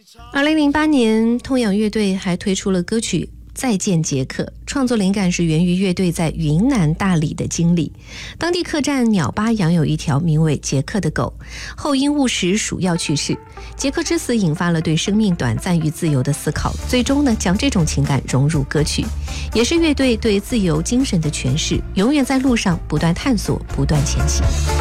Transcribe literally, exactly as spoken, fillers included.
二零零八年，痛仰乐队还推出了歌曲《再见杰克》，创作灵感是源于乐队在云南大理的经历。当地客栈鸟吧养有一条名为杰克的狗，后因误食鼠药去世。杰克之死引发了对生命短暂与自由的思考，最终呢，将这种情感融入歌曲，也是乐队对自由精神的诠释。永远在路上，不断探索，不断前行。